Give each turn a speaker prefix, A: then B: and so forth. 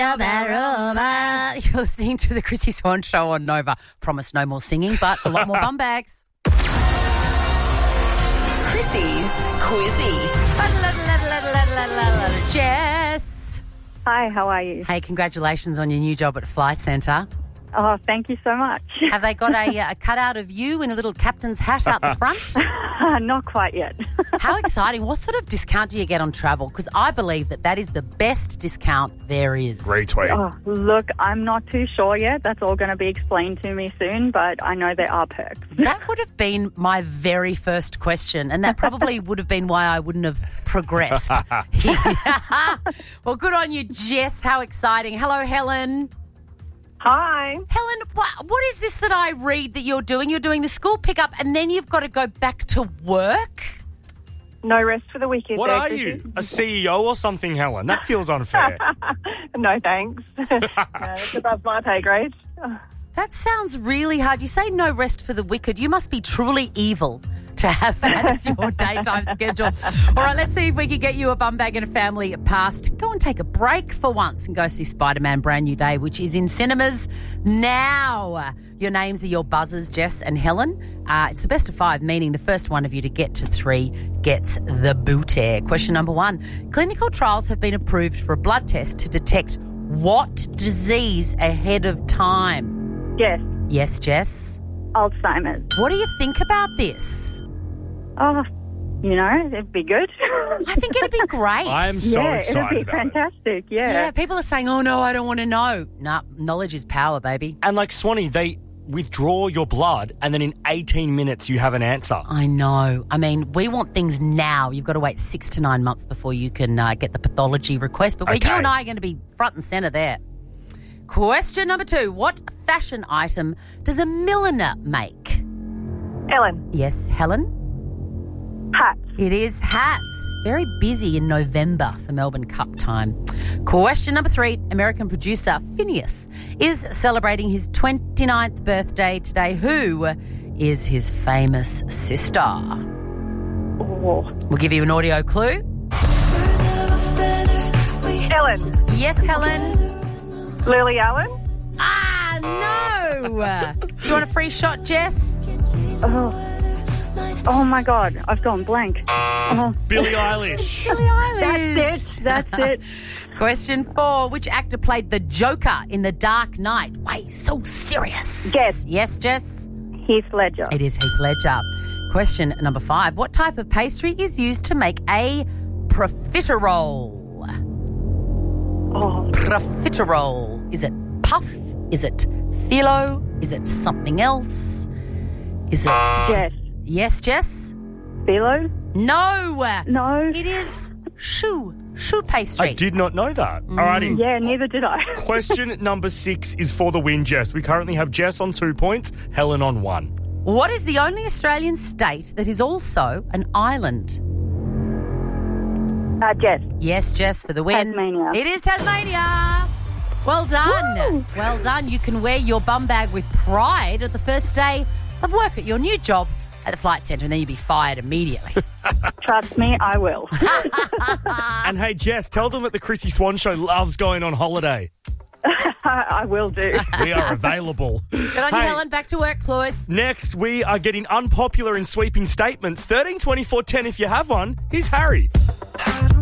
A: You're listening to the Chrissy Swan Show on Nova. Promise no more singing, but a lot more bum bags.
B: Chrissy's Quizzy.
A: Jess.
C: Hi, how are you?
A: Hey, congratulations on your new job at Flight Centre.
C: Oh, thank you so much.
A: Have they got a cutout of you in a little captain's hat out the front?
C: Not quite yet.
A: How exciting. What sort of discount do you get on travel? Because I believe that is the best discount there is.
D: Retweet.
C: Oh, look, I'm not too sure yet. That's all going to be explained to me soon, but I know there are perks.
A: That would have been my very first question, and that probably would have been why I wouldn't have progressed. Well, good on you, Jess. How exciting. Hello, Helen.
C: Hi.
A: Helen, what is this that I read that you're doing? You're doing the school pickup and then you've got to go back to work?
C: No rest for the wicked.
D: What
C: there,
D: are
C: Chrissy.
D: you? A CEO or something, Helen? That feels unfair.
C: No, thanks. No, it's above my pay grade.
A: That sounds really hard. You say no rest for the wicked. You must be truly evil to have that as your daytime schedule. All right, let's see if we can get you a bum bag and a family pass to go and take a break for once and go see Spider-Man Brand New Day, which is in cinemas now. Your names are your buzzers, Jess and Helen. It's the best of 5, meaning the first one of you to get to 3 gets the booty. Question number 1. Clinical trials have been approved for a blood test to detect what disease ahead of time?
C: Yes,
A: Yes, Jess.
C: Alzheimer's.
A: What do you think about this?
C: Oh, you know, it'd be good.
A: I think it'd be great.
D: I'm so
C: yeah,
D: excited
C: it'd be
D: about it.
C: fantastic,
A: Yeah, people are saying, oh, no, I don't want to know. Nah, knowledge is power, baby.
D: And like Swanee, they withdraw your blood and then in 18 minutes you have an answer.
A: I know. I mean, we want things now. You've got to wait 6 to 9 months before you can get the pathology request. But you and I are going to be front and centre there. Question number 2. What fashion item does a milliner make?
C: Ellen,
A: Yes, Helen?
C: hats.
A: It is hats. Very busy in November for Melbourne Cup time. Question number 3. American producer Phineas is celebrating his 29th birthday today. Who is his famous sister?
C: Oh.
A: We'll give you an audio clue.
C: Ellen,
A: Yes, Helen?
C: Lily Allen.
A: Ah, no. Do you want a free shot, Jess?
C: Oh my God, I've gone blank. Oh,
D: Billie Eilish.
A: Billie Eilish.
C: that's it.
A: Question 4. Which actor played the Joker in The Dark Knight? Why so serious?
C: Guess.
A: Yes, Jess?
C: Heath Ledger.
A: It is Heath Ledger. Question number 5. What type of pastry is used to make a profiterole?
C: Oh,
A: Profiterole. Is it puff? Is it phyllo? Is it something else? Is it...
C: Jess.
A: Yes, Jess?
C: Philo?
A: No.
C: No.
A: It is shoe pastry.
D: I did not know that. Alrighty.
C: Yeah, neither did I.
D: Question number 6 is for the win, Jess. We currently have Jess on 2 points, Helen on 1.
A: What is the only Australian state that is also an island?
C: Jess.
A: Yes, Jess, for the win.
C: Tasmania.
A: It is Tasmania. Well done.
C: Woo!
A: Well done. You can wear your bum bag with pride at the first day of work at your new job at the Flight Centre, and then you'll be fired immediately.
C: Trust me, I will.
D: And hey, Jess, tell them that the Chrissy Swan Show loves going on holiday.
C: I will do.
D: We are available.
A: Good on you,
D: Hey,
A: Helen. Back to work, Cloys.
D: Next, we are getting unpopular and sweeping statements. 13, 24, 10 if you have one. Here's Harry.